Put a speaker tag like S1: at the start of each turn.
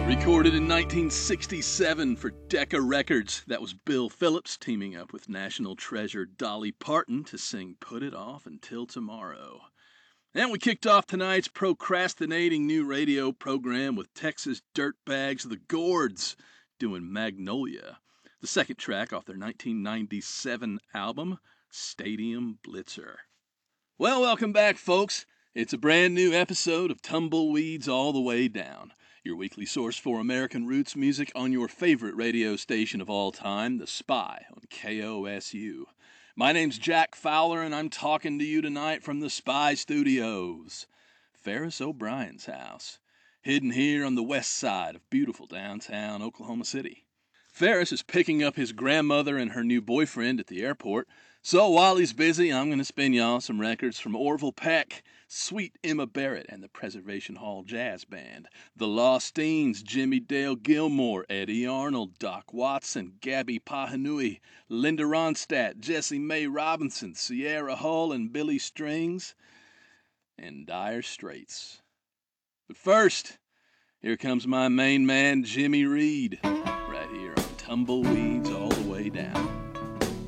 S1: Recorded in 1967 for Decca Records, that was Bill Phillips teaming up with national treasure Dolly Parton to sing Put It Off Until Tomorrow. And we kicked off tonight's procrastinating new radio program with Texas dirtbags The Gourds doing Magnolia, the second track off their 1997 album, Stadium Blitzer. Well, welcome back, folks. It's a brand new episode of Tumbleweeds All the Way Down, your weekly source for American roots music on your favorite radio station of all time, The Spy on KOSU. My name's Jack Fowler, and I'm talking to you tonight from The Spy Studios, Ferris O'Brien's house, hidden here on the west side of beautiful downtown Oklahoma City. Ferris is picking up his grandmother and her new boyfriend at the airport, so while he's busy, I'm going to spin y'all some records from Orville Peck, Sweet Emma Barrett and the Preservation Hall Jazz Band, the Losteens, Jimmy Dale Gilmore, Eddie Arnold, Doc Watson, Gabby Pahanui, Linda Ronstadt, Jessie Mae Robinson, Sierra Hull and Billy Strings, and Dire Straits. But first, here comes my main man, Jimmy Reed, right here on Tumbleweeds All the Way Down.